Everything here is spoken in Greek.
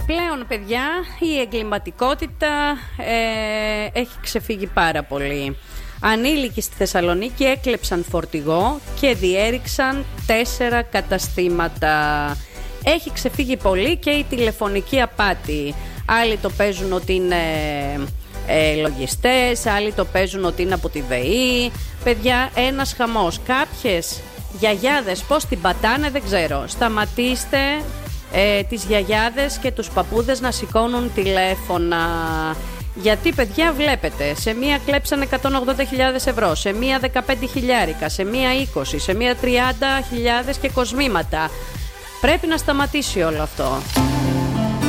Πλέον, παιδιά, η εγκληματικότητα έχει ξεφύγει πάρα πολύ. Ανήλικοι στη Θεσσαλονίκη έκλεψαν φορτηγό και διέριξαν 4 καταστήματα. Έχει ξεφύγει πολύ και η τηλεφωνική απάτη. Άλλοι το παίζουν ότι είναι λογιστές, άλλοι το παίζουν ότι είναι από τη ΔΕΗ. Παιδιά, ένας χαμός. Κάποιες γιαγιάδες πώς την πατάνε δεν ξέρω. Σταματήστε τις γιαγιάδες και τους παππούδες να σηκώνουν τηλέφωνα. Γιατί, παιδιά, βλέπετε, σε μία κλέψανε 180.000 ευρώ, σε μία 15.000, σε μία 20, σε μία 30.000 και κοσμήματα. Πρέπει να σταματήσει όλο αυτό.